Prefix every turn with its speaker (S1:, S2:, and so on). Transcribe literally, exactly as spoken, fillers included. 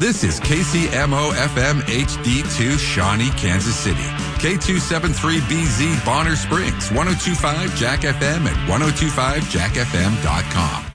S1: This is K C M O F M H D two Shawnee, Kansas City. K two seventy-three B Z Bonner Springs, ten twenty-five Jack F M and ten twenty-five jack f m dot com.